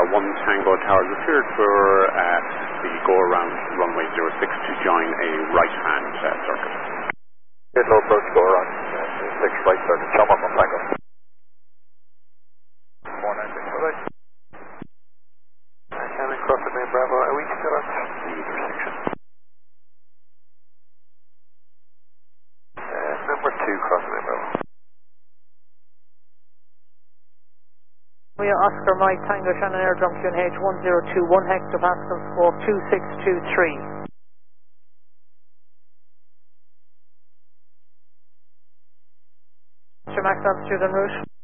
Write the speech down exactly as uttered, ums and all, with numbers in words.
one Tango Tower. You're cleared for uh, the go-around runway zero six to join a right-hand uh, circuit. Good low approach, go around zero six right circuit. Jump up on Tango. four nine six, bye-bye. Cannon cross the main Bravo. Are we still at the intersection? Uh, number two, cross the main Bravo. We are Oscar Mike Tango Shannon Airdrome Q N H one zero two one hectopascal squawk two six two three. Max altitude en route.